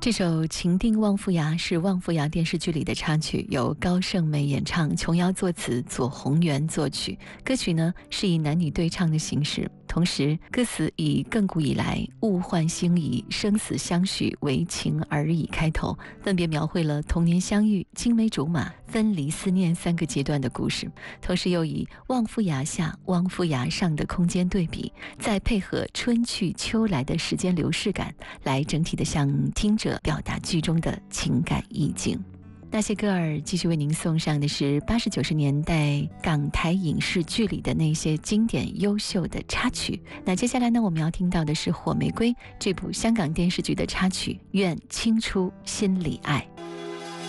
这首《情定望夫崖》是望夫崖电视剧里的插曲，由高胜美演唱，琼瑶作词，左宏元作曲。歌曲呢是以男女对唱的形式，同时歌词以亘古以来物换星移、生死相许、为情而已开头，分别描绘了童年相遇、青梅竹马、分离思念三个阶段的故事，同时又以望夫崖下、望夫崖上的空间对比，再配合春去秋来的时间流逝感，来整体的向听者表达剧中的情感意境。那些歌儿继续为您送上的是80、90年代港台影视剧里的那些经典优秀的插曲。那接下来呢，我们要听到的是《火玫瑰》这部香港电视剧的插曲《愿倾出心里爱》。